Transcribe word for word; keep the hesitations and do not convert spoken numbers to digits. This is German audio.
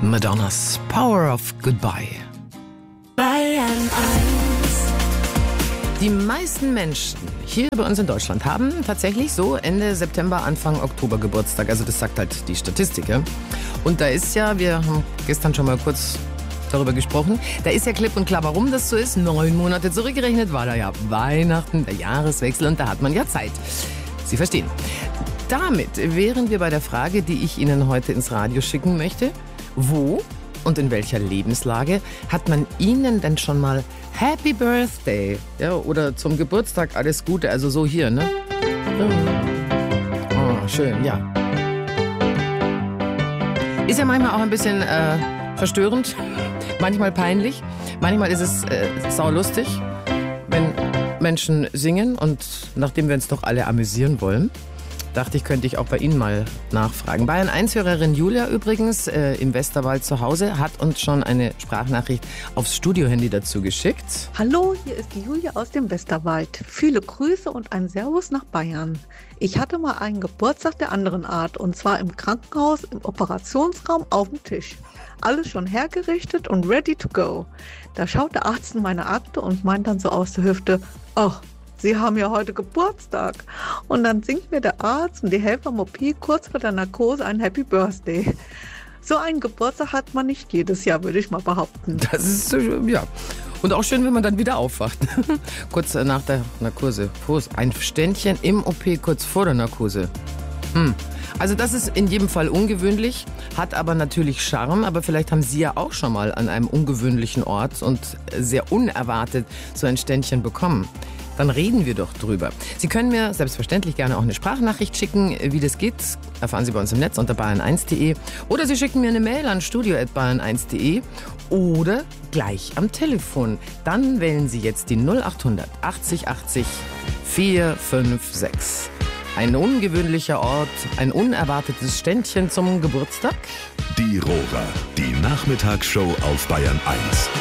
Madonnas Power of Goodbye. Bayern eins. Die meisten Menschen hier bei uns in Deutschland haben tatsächlich so Ende September, Anfang Oktober Geburtstag. Also das sagt halt die Statistik. Ja? Und da ist ja, wir haben gestern schon mal kurz darüber gesprochen, da ist ja klipp und klar, warum das so ist. Neun Monate zurückgerechnet war da ja Weihnachten, der Jahreswechsel und da hat man ja Zeit. Sie verstehen. Damit wären wir bei der Frage, die ich Ihnen heute ins Radio schicken möchte. Wo und in welcher Lebenslage hat man Ihnen denn schon mal Happy Birthday, ja, oder zum Geburtstag alles Gute, also so hier, ne? Oh, schön, ja. Ist ja manchmal auch ein bisschen äh, verstörend, manchmal peinlich, manchmal ist es äh, saulustig, wenn Menschen singen, und nachdem wir uns doch alle amüsieren wollen, dachte ich, könnte ich auch bei Ihnen mal nachfragen. Bayern eins Hörerin Julia übrigens äh, im Westerwald zu Hause hat uns schon eine Sprachnachricht aufs Studiohandy dazu geschickt. Hallo, hier ist die Julia aus dem Westerwald. Viele Grüße und ein Servus nach Bayern. Ich hatte mal einen Geburtstag der anderen Art, und zwar im Krankenhaus, im Operationsraum auf dem Tisch. Alles schon hergerichtet und ready to go. Da schaut der Arzt in meine Akte und meint dann so aus der Hüfte: ach, Sie haben ja heute Geburtstag. Und dann singt mir der Arzt und die Helfer am O P kurz vor der Narkose ein Happy Birthday. So einen Geburtstag hat man nicht jedes Jahr, würde ich mal behaupten. Das ist, ja. Und auch schön, wenn man dann wieder aufwacht. Kurz nach der Narkose. Ein Ständchen im O P kurz vor der Narkose. Hm. Also das ist in jedem Fall ungewöhnlich, hat aber natürlich Charme. Aber vielleicht haben Sie ja auch schon mal an einem ungewöhnlichen Ort und sehr unerwartet so ein Ständchen bekommen. Dann reden wir doch drüber. Sie können mir selbstverständlich gerne auch eine Sprachnachricht schicken. Wie das geht, erfahren Sie bei uns im Netz unter bayern eins punkt de. Oder Sie schicken mir eine Mail an studio at bayern eins punkt de. Oder gleich am Telefon. Dann wählen Sie jetzt die null achthundert achtzig achtzig vier fünf sechs. Ein ungewöhnlicher Ort, ein unerwartetes Ständchen zum Geburtstag. Die Rohrer, die Nachmittagsshow auf Bayern eins.